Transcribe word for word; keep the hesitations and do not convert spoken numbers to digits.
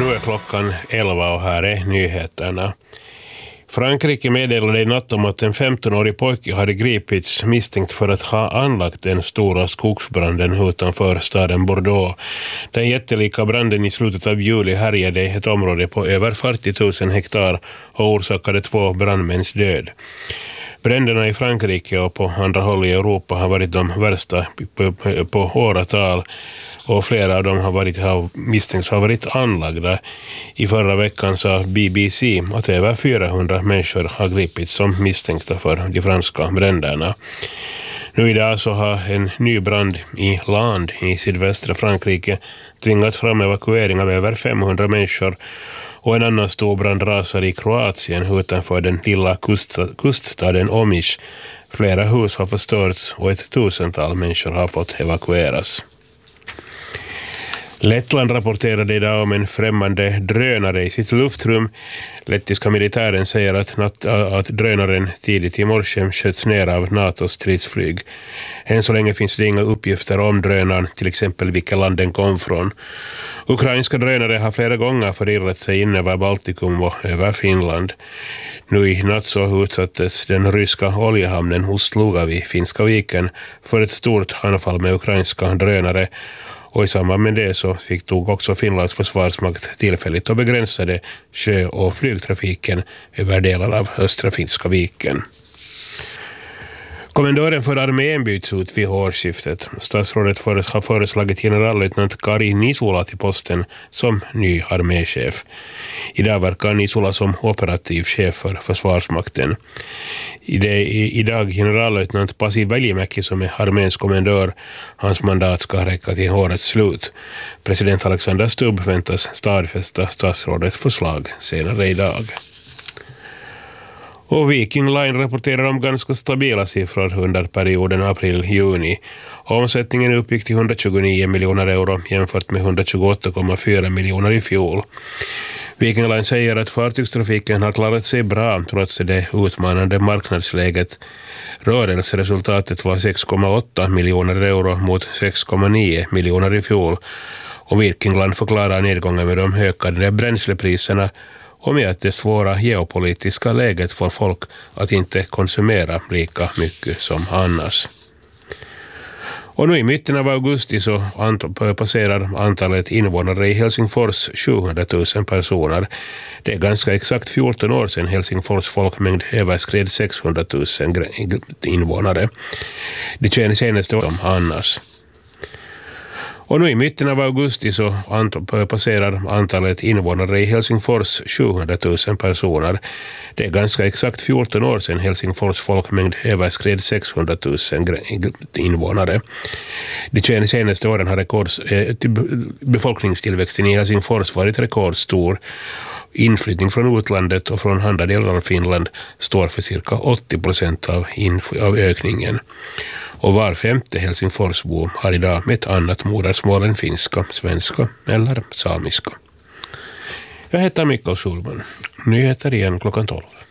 Nu är klockan elva och här är nyheterna. Frankrike meddelade i natt om att en femtonårig pojke hade gripits misstänkt för att ha anlagt den stora skogsbranden utanför staden Bordeaux. Den jättelika branden i slutet av juli härjade ett område på över fyrtio tusen hektar och orsakade två brandmäns död. Bränderna i Frankrike och på andra håll i Europa har varit de värsta på, på, på åratal och flera av dem har varit, har misstänks ha varit anlagda. I förra veckan sa B B C att över fyrahundra människor har gripits som misstänkta för de franska bränderna. Nu idag så har en ny brand i Land i sydvästra Frankrike tvingat fram evakuering av över femhundra människor. Och en annan stor brand rasar i Kroatien utanför den lilla kust, kuststaden Omiš. Flera hus har förstörts och ett tusental människor har fått evakueras. Lettland rapporterade idag om en främmande drönare i sitt luftrum. Lettiska militären säger att, natt, att drönaren tidigt i morse sköts ner av NATOs stridsflyg. Än så länge finns det inga uppgifter om drönaren, till exempel vilka land den kom från. Ukrainska drönare har flera gånger förirrat sig in över Baltikum och över Finland. Nu i natt så utsattes den ryska oljehamnen Ust-Luga vid Finska viken för ett stort anfall med ukrainska drönare. Och i samband med det så fick tog också Finlands försvarsmakt tillfälligt och begränsade sjö- och flygtrafiken över delar av östra Finska viken. Kommendoren för armén byts ut vid årsskiftet. Statsrådet har föreslagit generallöjtnant Kari Nisula till posten som ny arméchef. Idag verkar Nisula som operativ chef för försvarsmakten. Idag generallöjtnant Pasi Välimäki som är arméns kommendör. Hans mandat ska räcka till årets slut. President Alexander Stubb väntas stadfästa statsrådets förslag senare idag. Och Viking Line rapporterar om ganska stabila siffror under perioden april-juni. Omsättningen uppgick till hundratjugonio miljoner euro jämfört med hundratjugoåtta komma fyra miljoner i fjol. Viking Line säger att fartygstrafiken har klarat sig bra trots det utmanande marknadsläget. Rörelseresultatet var sex komma åtta miljoner euro mot sex komma nio miljoner i fjol. Och Viking Line förklarar nedgången med de ökade bränslepriserna och med att det svåra geopolitiska läget får folk att inte konsumera lika mycket som annars. Och nu i mitten av augusti så ant- passerar antalet invånare i Helsingfors sjuhundratusen personer. Det är ganska exakt fjorton år sedan Helsingfors folkmängd överskred sexhundratusen invånare. Det känns senaste året om annars. Och nu i mitten av augusti så ant- passerar antalet invånare i Helsingfors sjuhundratusen personer. Det är ganska exakt fjorton år sedan Helsingfors folkmängd överskred sexhundratusen invånare. De senaste åren har rekords, eh, befolkningstillväxten i Helsingfors varit rekordstor. Inflyttning från utlandet och från andra delar av Finland står för cirka åttio procent av, inf- av ökningen. Och var femte Helsingforsbo har idag ett annat modersmål än finska, svenska eller samiska. Jag heter Mikael Schulman. Nyheter igen klockan tolv.